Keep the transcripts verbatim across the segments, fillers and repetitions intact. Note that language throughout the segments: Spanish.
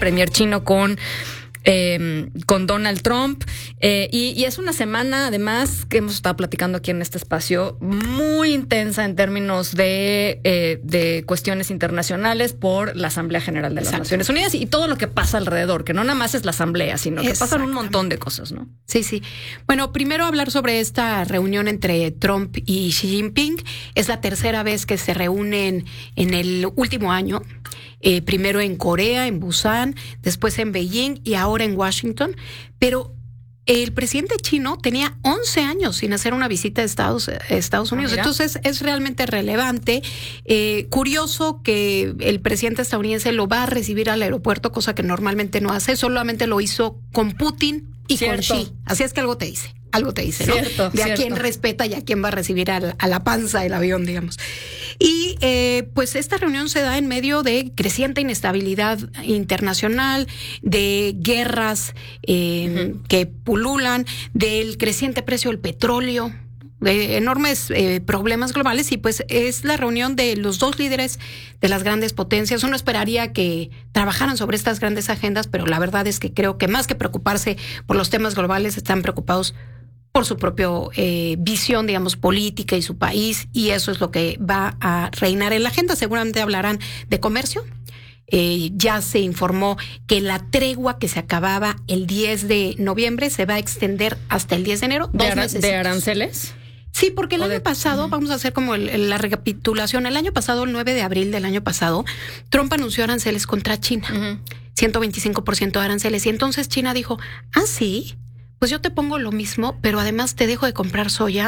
premier chino con Eh, con Donald Trump eh, y, y es una semana además que hemos estado platicando aquí en este espacio muy intensa en términos de, eh, de cuestiones internacionales por la Asamblea General de las Exacto. Naciones Unidas y todo lo que pasa alrededor, que no nada más es la Asamblea, sino que pasan un montón de cosas, ¿no? Sí, sí. Bueno, primero hablar sobre esta reunión entre Trump y Xi Jinping. Es la tercera vez que se reúnen en el último año. Eh, primero en Corea, en Busan, después en Beijing y ahora en Washington. Pero el presidente chino tenía once años sin hacer una visita a Estados, Estados Unidos. Ah, entonces es realmente relevante. Eh, curioso que el presidente estadounidense lo va a recibir al aeropuerto, cosa que normalmente no hace. Solamente lo hizo con Putin y Cierto. con Xi. Así es que algo te dice. Algo te dice, ¿no? Cierto, de a cierto. quién respeta y a quién va a recibir a la, a la panza del avión, digamos. Y eh, pues esta reunión se da en medio de creciente inestabilidad internacional, de guerras eh, uh-huh. que pululan, del creciente precio del petróleo, de enormes eh, problemas globales, y pues es la reunión de los dos líderes de las grandes potencias. Uno esperaría que trabajaran sobre estas grandes agendas, pero la verdad es que creo que más que preocuparse por los temas globales, están preocupados por su propia eh, visión, digamos, política y su país, y eso es lo que va a reinar en la agenda. Seguramente hablarán de comercio. Eh, ya se informó que la tregua que se acababa el diez de noviembre se va a extender hasta el diez de enero. ¿De, ara- ¿de aranceles? Sí, porque el año de... pasado, uh-huh. vamos a hacer como el, el, la recapitulación, el año pasado, el nueve de abril del año pasado, Trump anunció aranceles contra China, uh-huh. ciento veinticinco por ciento de aranceles, y entonces China dijo, ah, sí, pues yo te pongo lo mismo, pero además te dejo de comprar soya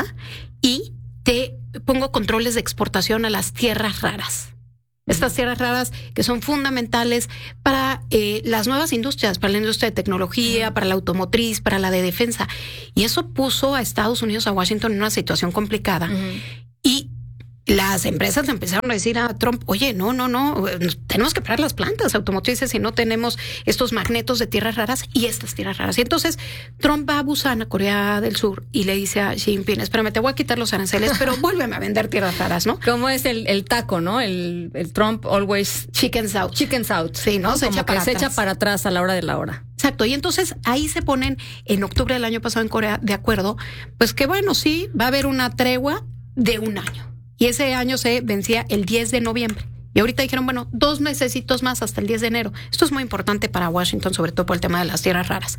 y te pongo controles de exportación a las tierras raras. Estas tierras raras que son fundamentales para eh, las nuevas industrias, para la industria de tecnología, para la automotriz, para la de defensa. Y eso puso a Estados Unidos, a Washington, en una situación complicada. Uh-huh. Y las empresas empezaron a decir a Trump, oye, no, no, no, tenemos que parar las plantas automotrices si no tenemos estos magnetos de tierras raras y estas tierras raras. Y entonces Trump va a Busan, a Corea del Sur, y le dice a Xi Jinping, espérame, te voy a quitar los aranceles, pero vuélveme a vender tierras raras, ¿no? ¿Cómo es el, el taco, no? El, el Trump always... Chickens out. Chickens out. Sí, ¿no? ¿no? Se, Como echa que para se atrás. echa para atrás a la hora de la hora. Exacto, y entonces ahí se ponen en octubre del año pasado en Corea de acuerdo, pues que bueno, sí, va a haber una tregua de un año. Y ese año se vencía el diez de noviembre. Y ahorita dijeron, bueno, dos mesecitos más hasta el diez de enero. Esto es muy importante para Washington, sobre todo por el tema de las tierras raras.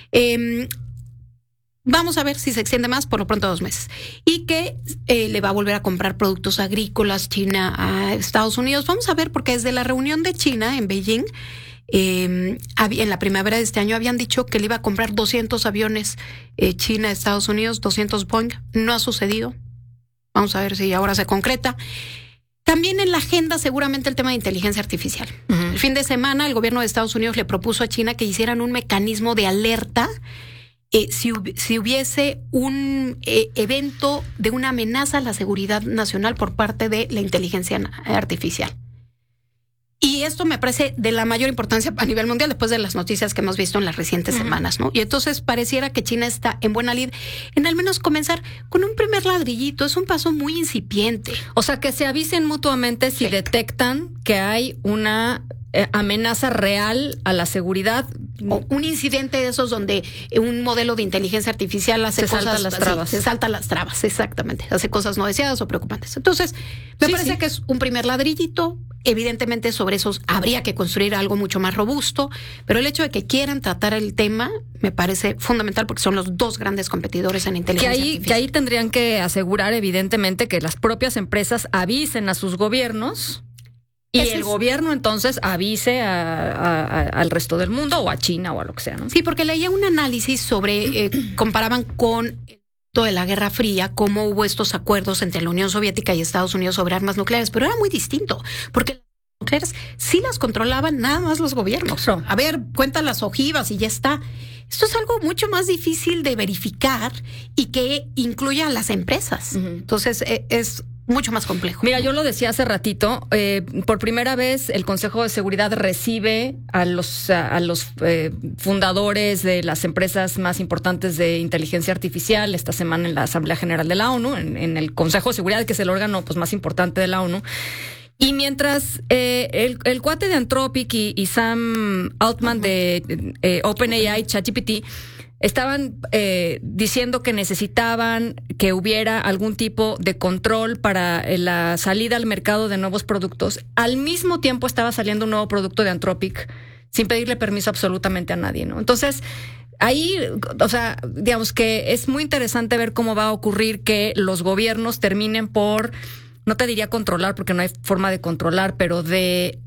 Eh, vamos a ver si se extiende más, por lo pronto dos meses. Y que eh, le va a volver a comprar productos agrícolas China a Estados Unidos. Vamos a ver, porque desde la reunión de China en Beijing, eh, en la primavera de este año, habían dicho que le iba a comprar doscientos aviones eh, China a Estados Unidos, doscientos Boeing. No ha sucedido. Vamos a ver si ahora se concreta. También en la agenda seguramente el tema de inteligencia artificial. Uh-huh. El fin de semana el gobierno de Estados Unidos le propuso a China que hicieran un mecanismo de alerta eh, si, hub- si hubiese un eh, evento de una amenaza a la seguridad nacional por parte de la inteligencia artificial. Y esto me parece de la mayor importancia a nivel mundial después de las noticias que hemos visto en las recientes uh-huh. semanas, ¿no? Y entonces pareciera que China está en buena lid en al menos comenzar con un primer ladrillito. Es un paso muy incipiente. O sea, que se avisen mutuamente si sí. detectan que hay una eh, amenaza real a la seguridad. O un incidente de esos donde un modelo de inteligencia artificial hace se cosas... salta las trabas. Sí, se salta las trabas, exactamente. Hace cosas no deseadas o preocupantes. Entonces, me sí, parece sí. que es un primer ladrillito. Evidentemente sobre esos habría que construir algo mucho más robusto, pero el hecho de que quieran tratar el tema me parece fundamental porque son los dos grandes competidores en inteligencia que ahí, artificial. Que ahí tendrían que asegurar evidentemente que las propias empresas avisen a sus gobiernos y Ese el es... gobierno entonces avise a, a, a, al resto del mundo o a China o a lo que sea, ¿no? Sí, porque leía un análisis sobre, eh, comparaban con... de la Guerra Fría, cómo hubo estos acuerdos entre la Unión Soviética y Estados Unidos sobre armas nucleares, pero era muy distinto, porque las nucleares sí las controlaban nada más los gobiernos. Claro. A ver, cuenta las ojivas y ya está. Esto es algo mucho más difícil de verificar y que incluya a las empresas. Uh-huh. Entonces, es mucho más complejo. Mira, yo lo decía hace ratito, eh, por primera vez el Consejo de Seguridad recibe a los a, a los eh, fundadores de las empresas más importantes de inteligencia artificial esta semana en la Asamblea General de la ONU, en, en el Consejo de Seguridad, que es el órgano pues más importante de la ONU. Y mientras eh, el, el cuate de Anthropic y, y Sam Altman de eh, OpenAI, ChatGPT, estaban eh, diciendo que necesitaban que hubiera algún tipo de control para eh, la salida al mercado de nuevos productos, al mismo tiempo estaba saliendo un nuevo producto de Anthropic sin pedirle permiso absolutamente a nadie, ¿no? Entonces, ahí, o sea, digamos que es muy interesante ver cómo va a ocurrir que los gobiernos terminen por, no te diría controlar, porque no hay forma de controlar, pero de,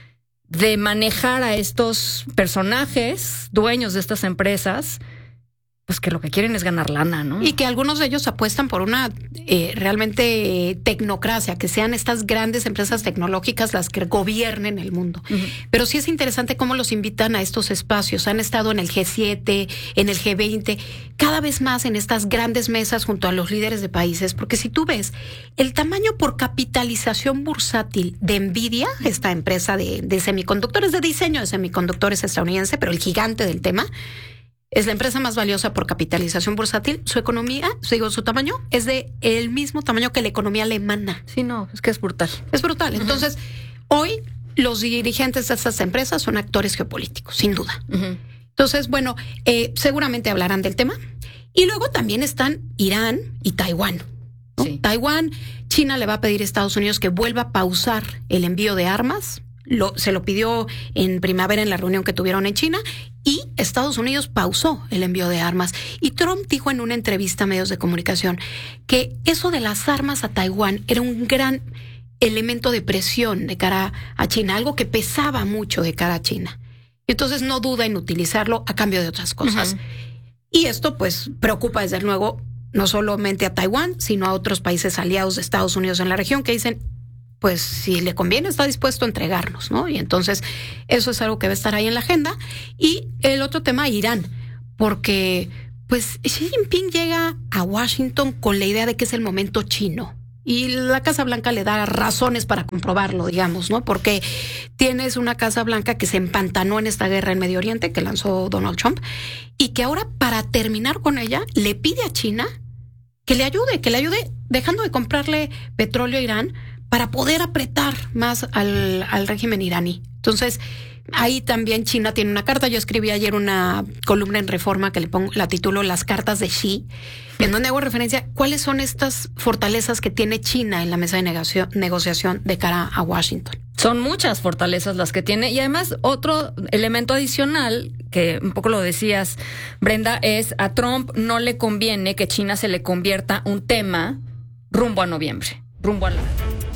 de manejar a estos personajes, dueños de estas empresas, pues que lo que quieren es ganar lana, ¿no? Y que algunos de ellos apuestan por una eh, realmente eh, tecnocracia, que sean estas grandes empresas tecnológicas las que gobiernen el mundo. Uh-huh. Pero sí es interesante cómo los invitan a estos espacios. Han estado en el G siete, en el G veinte, cada vez más en estas grandes mesas junto a los líderes de países, porque si tú ves el tamaño por capitalización bursátil de Nvidia, esta empresa de, de semiconductores, de diseño de semiconductores estadounidense, pero el gigante del tema, es la empresa más valiosa por capitalización bursátil. Su economía, digo, su tamaño es de el mismo tamaño que la economía alemana. Sí, no, es que es brutal. Es brutal. Uh-huh. Entonces, hoy los dirigentes de estas empresas son actores geopolíticos, sin duda. Uh-huh. Entonces, bueno, eh, seguramente hablarán del tema. Y luego también están Irán y Taiwán, ¿no? Sí. Taiwán, China le va a pedir a Estados Unidos que vuelva a pausar el envío de armas. Lo, se lo pidió en primavera en la reunión que tuvieron en China, y Estados Unidos pausó el envío de armas. Y Trump dijo en una entrevista a medios de comunicación que eso de las armas a Taiwán era un gran elemento de presión de cara a China, algo que pesaba mucho de cara a China. Entonces no duda en utilizarlo a cambio de otras cosas. Uh-huh. Y esto pues preocupa desde luego no solamente a Taiwán, sino a otros países aliados de Estados Unidos en la región que dicen, pues si le conviene está dispuesto a entregarnos, ¿no? Y entonces eso es algo que va a estar ahí en la agenda. Y el otro tema, Irán, porque pues Xi Jinping llega a Washington con la idea de que es el momento chino. Y la Casa Blanca le da razones para comprobarlo, digamos, ¿no? Porque tienes una Casa Blanca que se empantanó en esta guerra en Medio Oriente que lanzó Donald Trump y que ahora para terminar con ella le pide a China que le ayude, que le ayude dejando de comprarle petróleo a Irán para poder apretar más al, al régimen iraní. Entonces, ahí también China tiene una carta. Yo escribí ayer una columna en Reforma que le pongo, la titulo Las cartas de Xi, en donde hago referencia a cuáles son estas fortalezas que tiene China en la mesa de negocio, negociación de cara a Washington. Son muchas fortalezas las que tiene. Y además, otro elemento adicional, que un poco lo decías, Brenda, es a Trump no le conviene que China se le convierta un tema rumbo a noviembre, rumbo a la...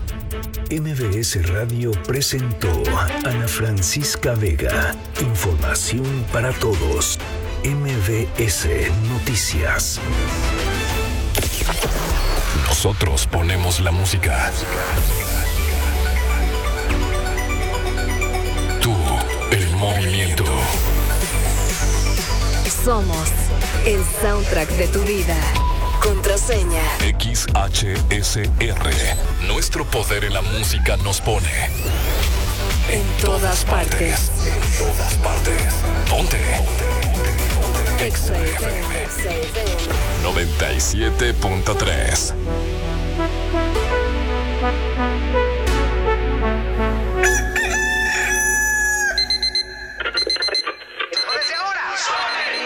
M B S Radio presentó Ana Francisca Vega. Información para todos. M B S Noticias. Nosotros ponemos la música. Tú, el movimiento. Somos el soundtrack de tu vida. Contraseña X H S R. Nuestro poder en la música nos pone en todas partes. En todas partes. Ponte. X F M noventa y siete punto tres.